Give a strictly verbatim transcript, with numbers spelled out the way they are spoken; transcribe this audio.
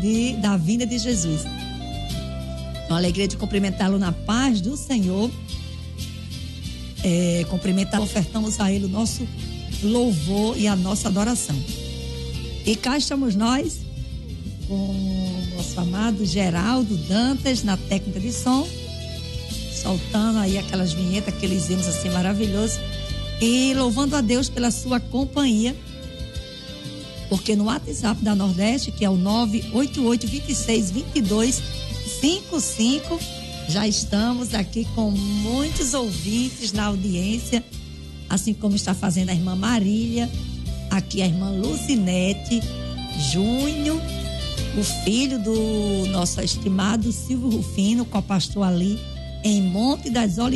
de, da vinda de Jesus. Então, a alegria de cumprimentá-lo na paz do Senhor. É, cumprimentá-lo, ofertamos a Ele o nosso louvor e a nossa adoração. E cá estamos nós, com o nosso amado Geraldo Dantas, na técnica de som, soltando aí aquelas vinhetas, aqueles hinos assim maravilhosos, e louvando a Deus pela sua companhia, porque no WhatsApp da Nordeste, que é o nove oito oito, dois seis, dois dois cinco cinco, já estamos aqui com muitos ouvintes na audiência, assim como está fazendo a irmã Marília, aqui a irmã Lucinete Júnior, o filho do nosso estimado Silvio Rufino, com o pastor ali em Monte das Oliveiras.